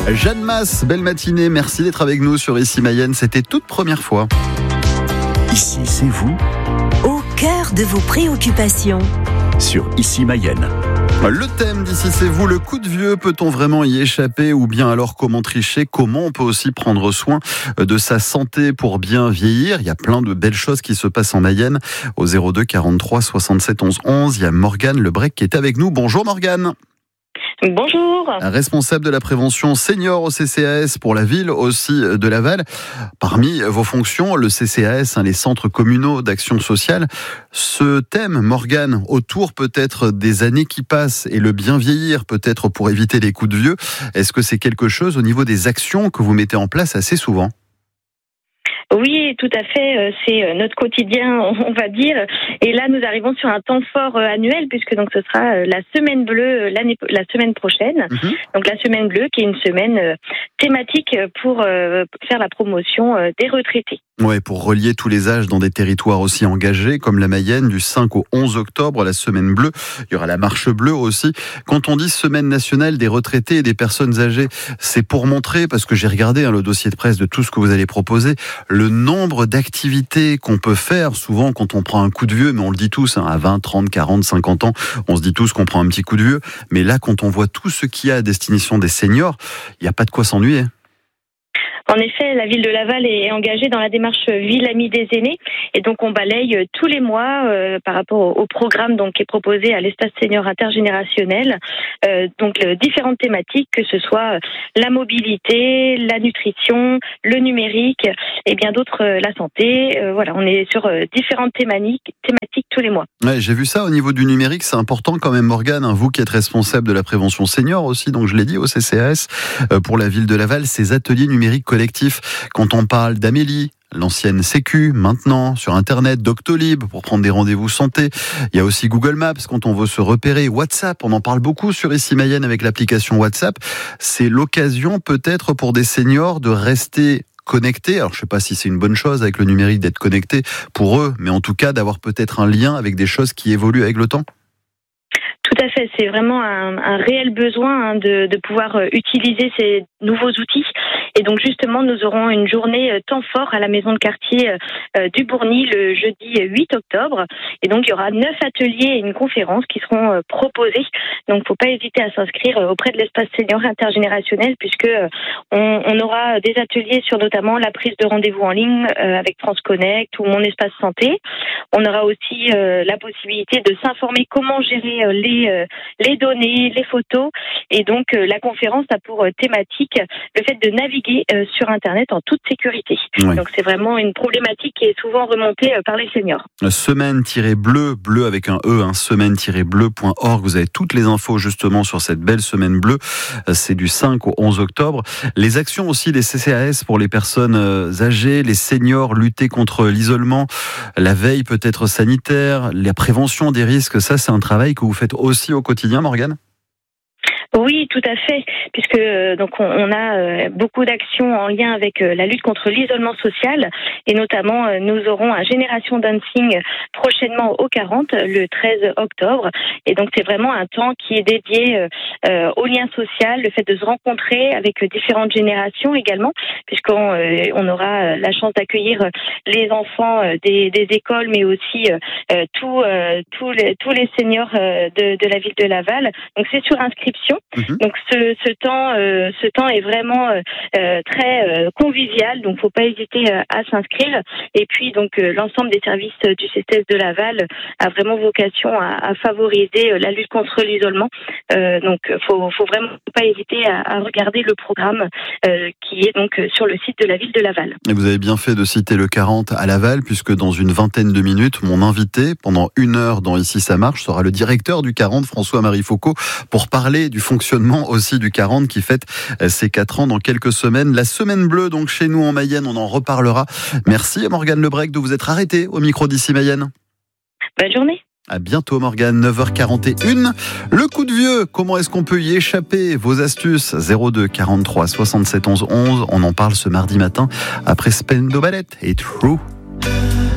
Jeanne Masse, belle matinée, merci d'être avec nous sur Ici Mayenne, c'était toute première fois. Ici, c'est vous, au cœur de vos préoccupations. Sur Ici Mayenne. Le thème d'ici c'est vous, le coup de vieux, peut-on vraiment y échapper ou bien alors comment tricher? Comment on peut aussi prendre soin de sa santé pour bien vieillir? Il y a plein de belles choses qui se passent en Mayenne. Au 02 43 67 11 11, il y a Morgane Lebrec qui est avec nous. Bonjour Morgane. Bonjour. Responsable de la prévention senior au CCAS pour la ville aussi de Laval. Parmi vos fonctions, le CCAS, les centres communaux d'action sociale. Ce thème, Morgane, autour peut-être des années qui passent et le bien vieillir, peut-être pour éviter les coups de vieux, est-ce que c'est quelque chose au niveau des actions que vous mettez en place assez souvent ? Oui, tout à fait. C'est notre quotidien, on va dire. Et là, nous arrivons sur un temps fort annuel, puisque donc ce sera la semaine bleue la semaine prochaine. Donc la semaine bleue, qui est une semaine thématique pour faire la promotion des retraités. Ouais, pour relier tous les âges dans des territoires aussi engagés comme la Mayenne, du 5 au 11 octobre, la semaine bleue. Il y aura la marche bleue aussi. Quand on dit semaine nationale des retraités et des personnes âgées, c'est pour montrer, parce que j'ai regardé le dossier de presse de tout ce que vous allez proposer, le nombre d'activités qu'on peut faire. Souvent, quand on prend un coup de vieux, mais on le dit tous, à 20, 30, 40, 50 ans, on se dit tous qu'on prend un petit coup de vieux. Mais là, quand on voit tout ce qu'il y a à destination des seniors, il n'y a pas de quoi s'ennuyer. En effet, la ville de Laval est engagée dans la démarche Ville Amie des Aînés, et donc on balaye tous les mois par rapport au programme donc qui est proposé à l'espace senior intergénérationnel. Donc différentes thématiques, que ce soit la mobilité, la nutrition, le numérique et bien d'autres, la santé. Voilà, on est sur différentes thématiques tous les mois. Ouais, j'ai vu ça au niveau du numérique, c'est important quand même, Morgane, vous qui êtes responsable de la prévention senior aussi, donc je l'ai dit au CCAS, pour la ville de Laval, ces ateliers numériques collectifs. Quand on parle d'Amélie, l'ancienne Sécu, maintenant sur Internet, Doctolib pour prendre des rendez-vous santé. Il y a aussi Google Maps quand on veut se repérer. WhatsApp, on en parle beaucoup sur Ici Mayenne avec l'application WhatsApp. C'est l'occasion peut-être pour des seniors de rester connectés. Alors je ne sais pas si c'est une bonne chose avec le numérique d'être connecté pour eux, mais en tout cas d'avoir peut-être un lien avec des choses qui évoluent avec le temps. Tout à fait, c'est vraiment un réel besoin de pouvoir utiliser ces nouveaux outils. Et donc justement, nous aurons une journée temps fort à la maison de quartier du Bourgny le jeudi 8 octobre. Et donc il y aura 9 ateliers et une conférence qui seront proposés. Donc il ne faut pas hésiter à s'inscrire auprès de l'espace senior intergénérationnel, puisque on aura des ateliers sur notamment la prise de rendez-vous en ligne avec France Connect ou Mon Espace Santé. On aura aussi la possibilité de s'informer comment gérer les données, les photos. Et donc la conférence a pour thématique le fait de naviguer sur Internet en toute sécurité. Oui. Donc c'est vraiment une problématique qui est souvent remontée par les seniors. Semaine-bleu, bleu avec un E, semaine-bleu.org. Vous avez toutes les infos justement sur cette belle semaine bleue. C'est du 5 au 11 octobre. Les actions aussi des CCAS pour les personnes âgées, les seniors, lutter contre l'isolement, la veille peut-être sanitaire, la prévention des risques, ça c'est un travail que vous faites aussi au quotidien, Morgane ? Oui, tout à fait, puisque donc on a beaucoup d'actions en lien avec la lutte contre l'isolement social, et notamment nous aurons un Génération Dancing prochainement au 40, le 13 octobre, et donc c'est vraiment un temps qui est dédié au lien social, le fait de se rencontrer avec différentes générations également, puisqu'on aura la chance d'accueillir les enfants des écoles, mais aussi tous les seniors de la ville de Laval. Donc c'est sur inscription. Donc ce temps est vraiment très convivial, donc faut pas hésiter à s'inscrire. Et puis donc l'ensemble des services du CCAS de Laval a vraiment vocation à favoriser la lutte contre l'isolement. Donc faut vraiment pas hésiter à regarder le programme qui est donc sur le site de la ville de Laval. Et vous avez bien fait de citer le 40 à Laval, puisque dans une vingtaine de minutes, mon invité pendant 1 heure dans Ici ça marche sera le directeur du 40, François-Marie Foucault, pour parler du fonctionnement aussi du 40 qui fête ses 4 ans dans quelques semaines. La semaine bleue, donc chez nous en Mayenne, on en reparlera. Merci à Morgane Lebrec de vous être arrêtée au micro d'Ici Mayenne. Bonne journée. À bientôt Morgane, 9h41. Le coup de vieux, comment est-ce qu'on peut y échapper? Vos astuces, 02 43 67 11 11. On en parle ce mardi matin après Spendo Ballet et True.